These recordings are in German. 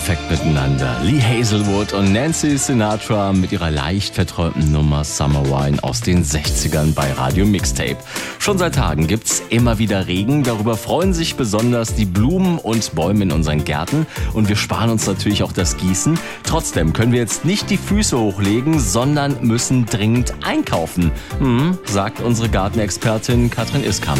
Perfekt miteinander. Lee Hazelwood und Nancy Sinatra mit ihrer leicht verträumten Nummer Summer Wine aus den 60ern bei Radio Mixtape. Schon seit Tagen gibt's immer wieder Regen. Darüber freuen sich besonders die Blumen und Bäume in unseren Gärten. Und wir sparen uns natürlich auch das Gießen. Trotzdem können wir jetzt nicht die Füße hochlegen, sondern müssen dringend einkaufen. Sagt unsere Gartenexpertin Katrin Iskam.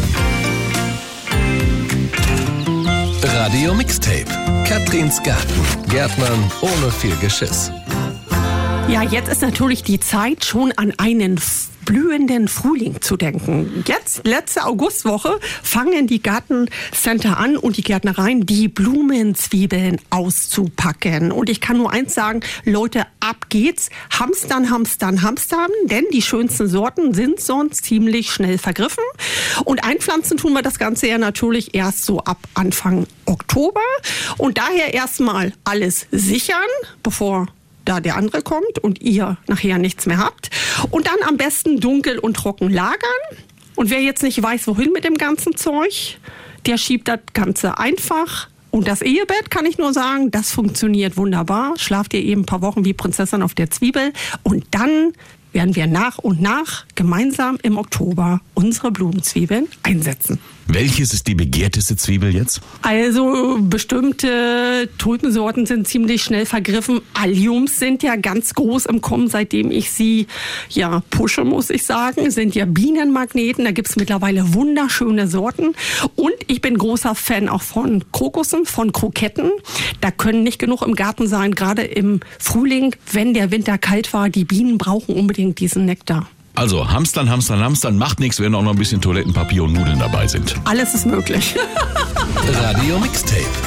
Radio Mixtape. Katrins Garten. Gärtnern ohne viel Geschiss. Ja, jetzt ist natürlich die Zeit, schon an einen blühenden Frühling zu denken. Jetzt, letzte Augustwoche, fangen die Gartencenter an und die Gärtnereien, die Blumenzwiebeln auszupacken. Und ich kann nur eins sagen, Leute, ab geht's. Hamstern, hamstern, hamstern, denn die schönsten Sorten sind sonst ziemlich schnell vergriffen. Und einpflanzen tun wir das Ganze ja natürlich erst so ab Anfang Oktober. Und daher erstmal alles sichern, bevor da der andere kommt und ihr nachher nichts mehr habt. Und dann am besten dunkel und trocken lagern. Und wer jetzt nicht weiß, wohin mit dem ganzen Zeug, der schiebt das Ganze einfach. Und das Ehebett, kann ich nur sagen, das funktioniert wunderbar. Schlaft ihr eben ein paar Wochen wie Prinzessin auf der Zwiebel. Und dann werden wir nach und nach gemeinsam im Oktober unsere Blumenzwiebeln einsetzen. Welches ist die begehrteste Zwiebel jetzt? Also bestimmte Tulpensorten sind ziemlich schnell vergriffen. Alliums sind ja ganz groß im Kommen, seitdem ich sie pushe, muss ich sagen. Sind ja Bienenmagneten, da gibt's mittlerweile wunderschöne Sorten. Und ich bin großer Fan auch von Krokussen, von Kroketten. Da können nicht genug im Garten sein, gerade im Frühling, wenn der Winter kalt war. Die Bienen brauchen unbedingt diesen Nektar. Also Hamstern, Hamstern, Hamstern, macht nichts, wenn auch noch ein bisschen Toilettenpapier und Nudeln dabei sind. Alles ist möglich. Radio Mixtape.